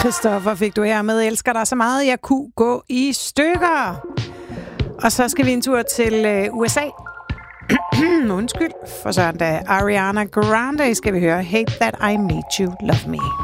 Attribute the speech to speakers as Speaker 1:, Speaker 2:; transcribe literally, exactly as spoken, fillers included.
Speaker 1: Christoffer fik du her med Elsker dig så meget, jeg kunne gå i stykker. Og så skal vi en tur til øh, U S A. Undskyld, for sådan da Ariana Grande skal vi høre Hate That I Made You Love Me.